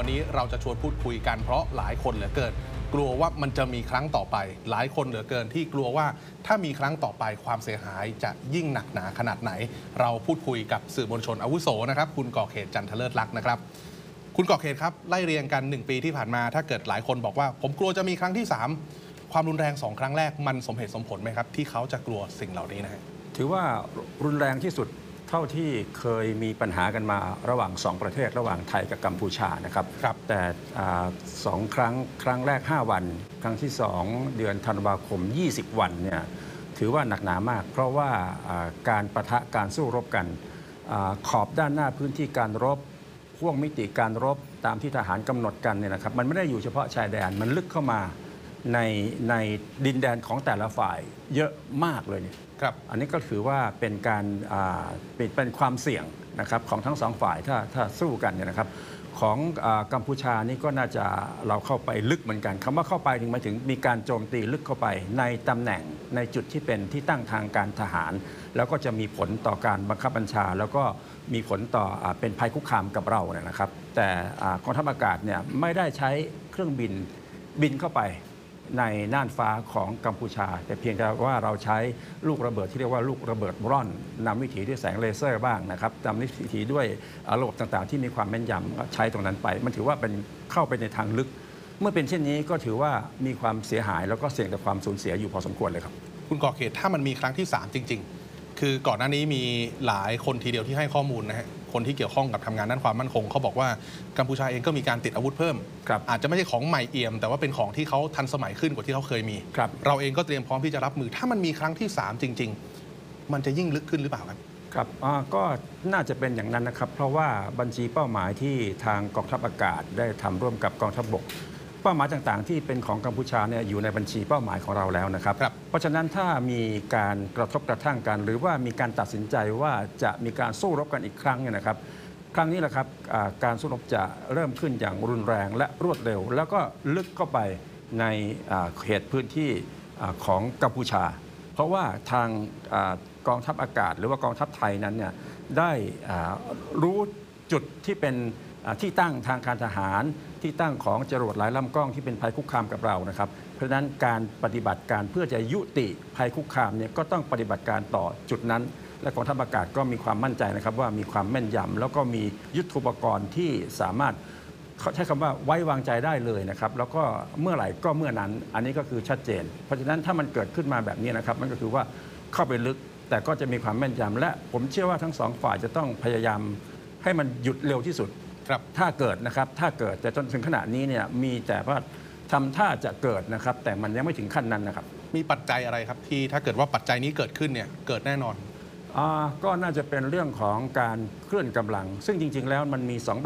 วันนี้เราจะชวนพูดคุยกันเพราะหลายคนเหลือเกินกลัวว่ามันจะมีครั้งต่อไปหลายคนเหลือเกินที่กลัวว่าถ้ามีครั้งต่อไปความเสียหายจะยิ่งหนักหนาขนาดไหนเราพูดคุยกับสื่อมวลชนอาวุโสนะครับคุณก่อเขตจันทเลิศลักษณ์นะครับคุณก่อเขตครับไล่เรียงกัน1ปีที่ผ่านมาถ้าเกิดหลายคนบอกว่าผมกลัวจะมีครั้งที่3ความรุนแรง2ครั้งแรกมันสมเหตุสมผลไหมครับที่เขาจะกลัวสิ่งเหล่านี้นะถือว่ารุนแรงที่สุดเท่าที่เคยมีปัญหากันมาระหว่าง2ประเทศระหว่างไทยกับกัมพูชานะครับแต่2 ครั้งแรก5 วันครั้งที่2เดือนธันวาคม20 วันเนี่ยถือว่าหนักหนามากเพราะว่าการปะทะการสู้รบกันขอบด้านหน้าพื้นที่การรบห่วงมิติการรบตามที่ทหารกำหนดกันเนี่ยนะครับมันไม่ได้อยู่เฉพาะชายแดนมันลึกเข้ามาในดินแดนของแต่ละฝ่ายเยอะมากเลยเนี่ยอันนี้ก็ถือว่าเป็นการเป็นความเสี่ยงนะครับของทั้งสองฝ่ายถ้าสู้กันเนี่ยนะครับของกัมพูชานี่ก็น่าจะเราเข้าไปลึกเหมือนกันคำว่าเข้าไปถึงหมายถึงมีการโจมตีลึกเข้าไปในตำแหน่งในจุดที่เป็นที่ตั้งทางการทหารแล้วก็จะมีผลต่อการบังคับบัญชาแล้วก็มีผลต่อเป็นภัยคุกคามกับเราเนี่ยนะครับแต่กองทัพอากาศเนี่ยไม่ได้ใช้เครื่องบินเข้าไปในน่านฟ้าของกัมพูชาแต่เพียงแต่ว่าเราใช้ลูกระเบิดที่เรียกว่าลูกระเบิดร่อนนำวิถีด้วยแสงเลเซอร์บ้างนะครับนำวิถีด้วยระบบต่างๆที่มีความแม่นยำใช้ตรงนั้นไปมันถือว่าเป็นเข้าไปในทางลึกเมื่อเป็นเช่นนี้ก็ถือว่ามีความเสียหายแล้วก็เสี่ยงต่อความสูญเสียอยู่พอสมควรเลยครับคุณก่อเขตถ้ามันมีครั้งที่3จริงๆคือก่อนหน้านี้มีหลายคนทีเดียวที่ให้ข้อมูลนะฮะคนที่เกี่ยวข้องกับทำงานด้านความมั่นคงเขาบอกว่ากัมพูชาเองก็มีการติดอาวุธเพิ่มอาจจะไม่ใช่ของใหม่เอี่ยมแต่ว่าเป็นของที่เขาทันสมัยขึ้นกว่าที่เขาเคยมีเราเองก็เตรียมพร้อมที่จะรับมือถ้ามันมีครั้งที่3จริงๆมันจะยิ่งลึกขึ้นหรือเปล่าครับครับก็น่าจะเป็นอย่างนั้นนะครับเพราะว่าบัญชีเป้าหมายที่ทางกองทัพอากาศได้ทำร่วมกับกองทัพบกเป้าหมายต่างๆที่เป็นของกัมพูชาเนี่ยอยู่ในบัญชีเป้าหมายของเราแล้วนะครับเพราะฉะนั้นถ้ามีการกระทบกระทั่งกันหรือว่ามีการตัดสินใจว่าจะมีการสู้รบกันอีกครั้งเนี่ยนะครับครั้งนี้แหละครับการสู้รบจะเริ่มขึ้นอย่างรุนแรงและรวดเร็วแล้วก็ลึกเข้าไปในเขตพื้นที่ของกัมพูชาเพราะว่าทางกองทัพอากาศหรือว่ากองทัพไทยนั้นเนี่ยได้รู้จุดที่เป็นที่ตั้งทางการทหารที่ตั้งของจรวดหลายลำกล้องที่เป็นภัยคุกคามกับเรานะครับเพราะฉะนั้นการปฏิบัติการเพื่อจะยุติภัยคุกคามเนี่ยก็ต้องปฏิบัติการต่อจุดนั้นและกองทัพอากาศก็มีความมั่นใจนะครับว่ามีความแม่นยำแล้วก็มียุทโธปกรณ์ที่สามารถใช้คำว่าไว้วางใจได้เลยนะครับแล้วก็เมื่อไหร่ก็เมื่อนั้นอันนี้ก็คือชัดเจนเพราะฉะนั้นถ้ามันเกิดขึ้นมาแบบนี้นะครับมันก็คือว่าเข้าไปลึกแต่ก็จะมีความแม่นยำและผมเชื่อว่าทั้ง2 ฝ่ายจะต้องพยายามให้มันหยุดเร็วที่สุดถ้าเกิดนะครับถ้าเกิดแต่จนถึงขณะนี้เนี่ยมีแต่ว่าทำท่าจะเกิดนะครับแต่มันยังไม่ถึงขั้นนั้นนะครับมีปัจจัยอะไรครับที่ถ้าเกิดว่าปัจจัยนี้เกิดขึ้นเนี่ยเกิดแน่นอนก็น่าจะเป็นเรื่องของการเคลื่อนกำลังซึ่งจริงๆแล้วมันมี2